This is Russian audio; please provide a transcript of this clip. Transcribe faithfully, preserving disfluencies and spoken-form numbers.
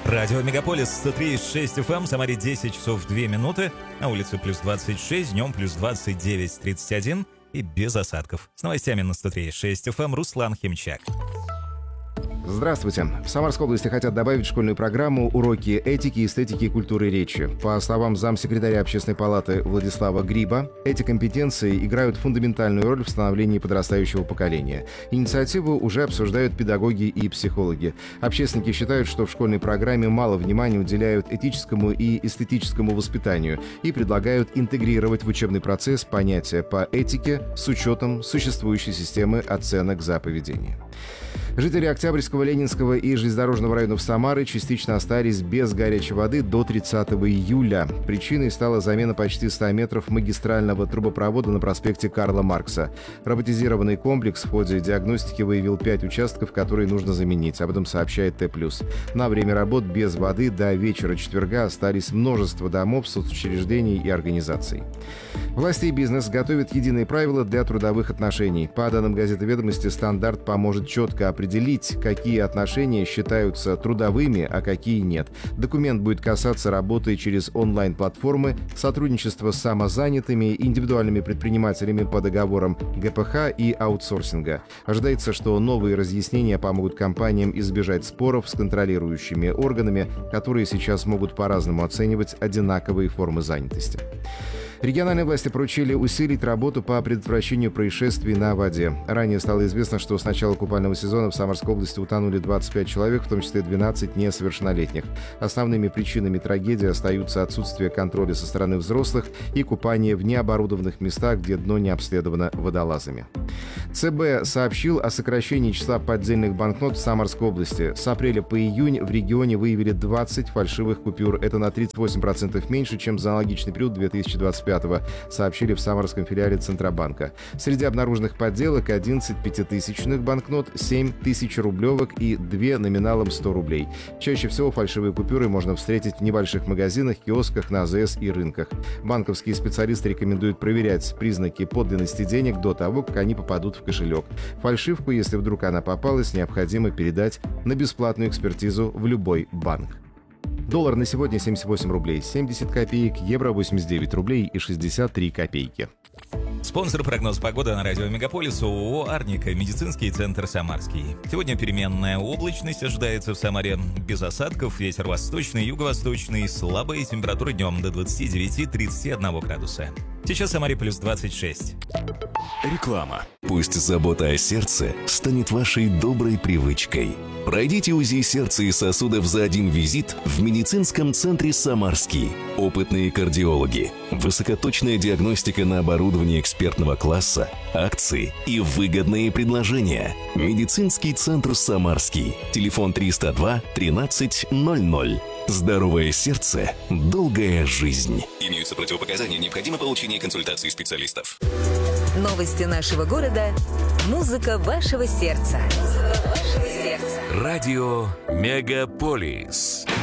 Радио Мегаполис сто три и шесть эф эм, Самаре десять часов две минуты, на улице плюс двадцать шесть, днем плюс двадцать девять тридцать один и без осадков. С новостями на сто три и шесть эф эм Руслан Химчак. Здравствуйте. В Самарской области хотят добавить в школьную программу уроки этики, эстетики и культуры речи. По словам замсекретаря Общественной палаты Владислава Гриба, эти компетенции играют фундаментальную роль в становлении подрастающего поколения. Инициативу уже обсуждают педагоги и психологи. Общественники считают, что в школьной программе мало внимания уделяют этическому и эстетическому воспитанию и предлагают интегрировать в учебный процесс понятия по этике с учетом существующей системы оценок за поведение. Жители Октябрьского, Ленинского и Железнодорожного районов Самары частично остались без горячей воды до тридцатого июля. Причиной стала замена почти ста метров магистрального трубопровода на проспекте Карла Маркса. Роботизированный комплекс в ходе диагностики выявил пять участков, которые нужно заменить. Об этом сообщает Т плюс. На время работ без воды до вечера четверга остались множество домов, соцучреждений и организаций. Власти и бизнес готовят единые правила для трудовых отношений. По данным газеты «Ведомости», стандарт поможет четко определить, какие отношения считаются трудовыми, а какие нет. Документ будет касаться работы через онлайн-платформы, сотрудничества с самозанятыми, индивидуальными предпринимателями по договорам Г П Х и аутсорсинга. Ожидается, что новые разъяснения помогут компаниям избежать споров с контролирующими органами, которые сейчас могут по-разному оценивать одинаковые формы занятости. Региональные власти поручили усилить работу по предотвращению происшествий на воде. Ранее стало известно, что с начала купального сезона в Самарской области утонули двадцать пять человек, в том числе двенадцать несовершеннолетних. Основными причинами трагедии остаются отсутствие контроля со стороны взрослых и купание в необорудованных местах, где дно не обследовано водолазами. Цэ Бэ сообщил о сокращении числа поддельных банкнот в Самарской области. С апреля по июнь в регионе выявили двадцать фальшивых купюр. Это на тридцать восемь процентов меньше, чем за аналогичный период две тысячи двадцать пятого, сообщили в самарском филиале Центробанка. Среди обнаруженных подделок одиннадцать пятитысячных банкнот, семь тысячерублевок и две номиналом сто рублей. Чаще всего фальшивые купюры можно встретить в небольших магазинах, киосках, на А Зэ Эс и рынках. Банковские специалисты рекомендуют проверять признаки подлинности денег до того, как они попадут в кошелек. Фальшивку, если вдруг она попалась, необходимо передать на бесплатную экспертизу в любой банк. Доллар на сегодня семьдесят восемь рублей семьдесят копеек, евро восемьдесят девять рублей и шестьдесят три копейки. Спонсор прогноз погоды на радио Мегаполис ООО «Арника», медицинский центр «Самарский». Сегодня переменная облачность ожидается в Самаре. Без осадков, ветер восточный, юго-восточный, слабая температура днем до двадцати девяти — тридцати одного градуса. Сейчас в Самаре плюс двадцать шесть. Реклама. Пусть забота о сердце станет вашей доброй привычкой. Пройдите УЗИ сердца и сосудов за один визит в медицинском центре «Самарский». Опытные кардиологи, высокоточная диагностика на оборудовании экспертного класса, акции и выгодные предложения. Медицинский центр «Самарский». Телефон триста два тринадцать ноль ноль. Здоровое сердце, долгая жизнь. Имеются противопоказания, необходимо получение консультации специалистов. Новости нашего города. Музыка вашего сердца. Музыка вашего сердца. Радио Мегаполис.